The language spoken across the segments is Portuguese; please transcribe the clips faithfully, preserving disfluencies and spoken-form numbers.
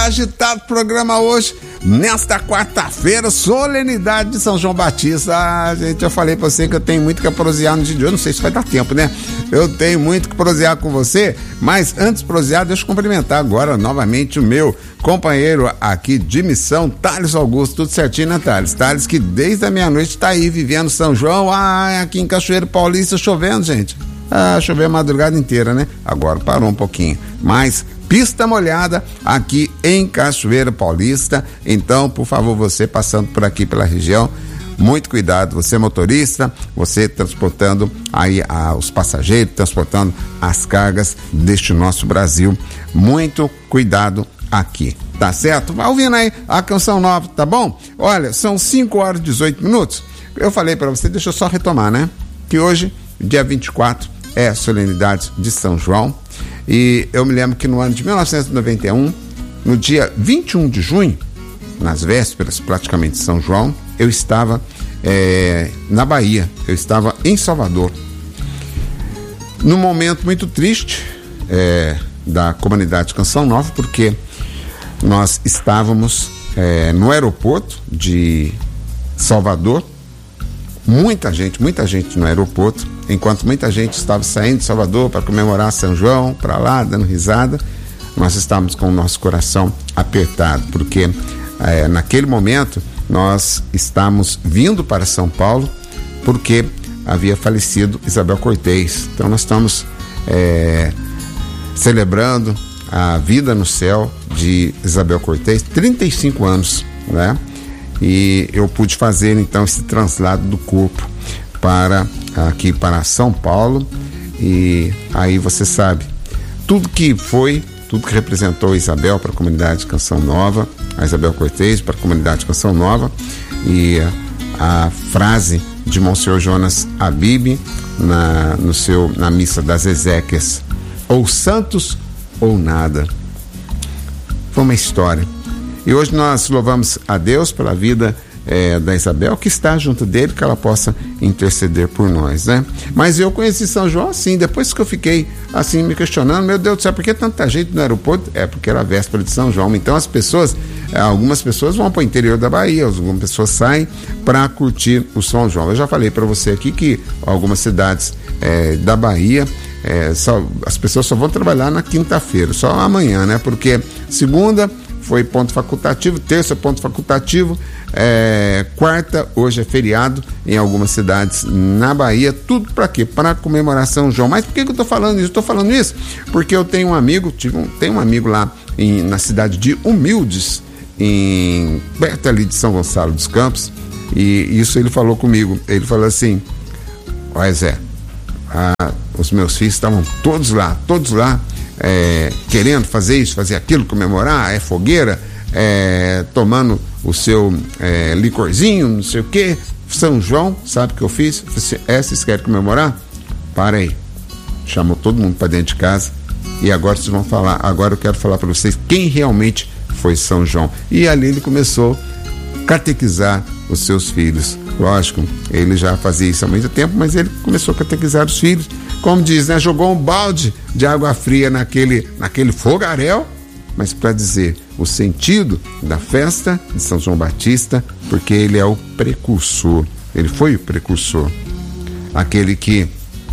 Agitado programa hoje, nesta quarta-feira, solenidade de São João Batista. Ah, gente, eu falei pra você que eu tenho muito que prosear no dia de hoje, não sei se vai dar tempo, né? Eu tenho muito que prosear com você, mas antes de prosear, deixa eu cumprimentar agora novamente o meu companheiro aqui de missão, Thales Augusto. Tudo certinho, né, Thales? Thales que desde a meia-noite tá aí vivendo São João, ah, aqui em Cachoeiro Paulista chovendo, gente. Ah, choveu a madrugada inteira, né? Agora parou um pouquinho, mas pista molhada aqui em Cachoeira Paulista. Então, por favor, você passando por aqui pela região, muito cuidado, você motorista, você transportando aí ah, os passageiros, transportando as cargas deste nosso Brasil, muito cuidado aqui, tá certo? Vai ouvindo aí a canção nova, tá bom? Olha, são cinco horas e dezoito minutos, eu falei para você, deixa eu só retomar, né? Que hoje, dia vinte e quatro, é a solenidade de São João. E eu me lembro que no ano de mil novecentos e noventa e um, no dia vinte e um de junho, nas vésperas praticamente de São João, eu estava é, na Bahia, eu estava em Salvador. Num momento muito triste é, da comunidade Canção Nova, porque nós estávamos é, no aeroporto de Salvador, muita gente, muita gente no aeroporto, enquanto muita gente estava saindo de Salvador para comemorar São João, para lá, dando risada, nós estávamos com o nosso coração apertado, porque é, naquele momento nós estávamos vindo para São Paulo, porque havia falecido Isabel Cortez. Então nós estamos é, celebrando a vida no céu de Isabel Cortez, trinta e cinco anos, né? E eu pude fazer então esse translado do corpo para aqui para São Paulo, e aí você sabe tudo que foi, tudo que representou a Isabel para a comunidade Canção Nova, a Isabel Cortez para a comunidade Canção Nova, e a, a frase de Monsenhor Jonas Abib na, no seu, na missa das Exéquias: ou santos ou nada. Foi uma história. E hoje nós louvamos a Deus pela vida é, da Isabel, que está junto dele, que ela possa interceder por nós, né? Mas eu conheci São João assim, depois que eu fiquei assim me questionando, meu Deus do céu, por que tanta gente no aeroporto? É porque era a véspera de São João. Então as pessoas, algumas pessoas vão para o interior da Bahia, algumas pessoas saem para curtir o São João. Eu já falei para você aqui que algumas cidades é, da Bahia, é, só, as pessoas só vão trabalhar na quinta-feira, só amanhã, né? Porque segunda foi ponto facultativo, terça ponto facultativo, é, quarta, hoje é feriado em algumas cidades na Bahia, tudo para quê? Para comemorar São João. Mas por que, que eu estou falando isso? Estou falando isso porque eu tenho um amigo, tive um, tenho um amigo lá em, na cidade de Humildes, em, perto ali de São Gonçalo dos Campos, e isso ele falou comigo. Ele falou assim: olha, Zé, ah, os meus filhos estavam todos lá, todos lá, É, querendo fazer isso, fazer aquilo, comemorar, é fogueira, é, tomando o seu é, licorzinho, não sei o que. São João, sabe o que eu fiz? Eu falei, é, vocês querem comemorar? Para aí. Chamou todo mundo para dentro de casa, e agora vocês vão falar, agora eu quero falar para vocês quem realmente foi São João. E ali ele começou a catequizar os seus filhos. Lógico, ele já fazia isso há muito tempo, mas ele começou a catequizar os filhos. Como diz, né? Jogou um balde de água fria naquele, naquele fogaréu, mas para dizer o sentido da festa de São João Batista, porque ele é o precursor, ele foi o precursor, aquele que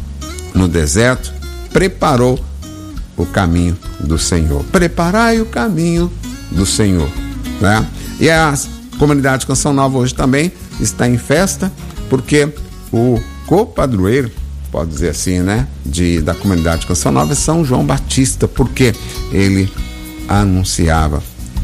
no deserto preparou o caminho do Senhor. Preparai o caminho do Senhor, né? E a comunidade Canção Nova hoje também está em festa, porque o copadroeiro, pode dizer assim, né, de, da comunidade Canção Nova é São João Batista, porque ele anunciava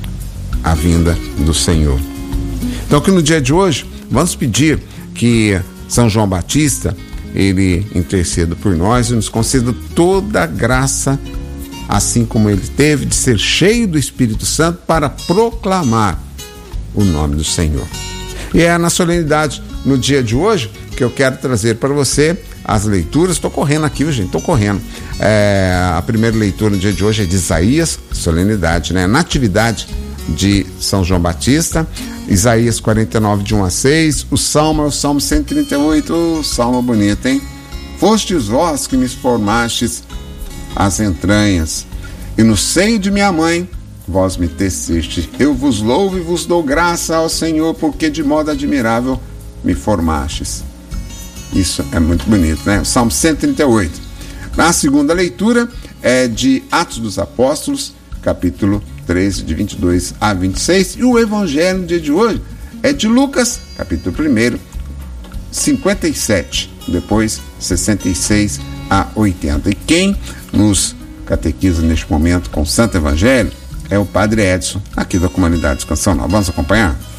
a vinda do Senhor. Então que no dia de hoje vamos pedir que São João Batista ele interceda por nós e nos conceda toda a graça, assim como ele teve, de ser cheio do Espírito Santo para proclamar o nome do Senhor. E é na solenidade, no dia de hoje, que eu quero trazer para você as leituras. Estou correndo aqui, gente, estou correndo. É, a primeira leitura no dia de hoje é de Isaías, solenidade, né? Natividade de São João Batista, Isaías quarenta e nove, de um a seis. O Salmo é o Salmo cento e trinta e oito, o Salmo bonito, hein? Fostes vós que me formastes as entranhas, e no seio de minha mãe vós me teceste. Eu vos louvo e vos dou graça ao Senhor, porque de modo admirável me formastes. Isso é muito bonito, né? Salmo cento e trinta e oito. Na segunda leitura é de Atos dos Apóstolos, capítulo treze, de vinte e dois a vinte e seis. E o evangelho no dia de hoje é de Lucas, capítulo um, cinquenta e sete, depois sessenta e seis a oitenta. E quem nos catequiza neste momento com o Santo Evangelho é o Padre Edson, aqui da Comunidade Canção Nova. Vamos acompanhar?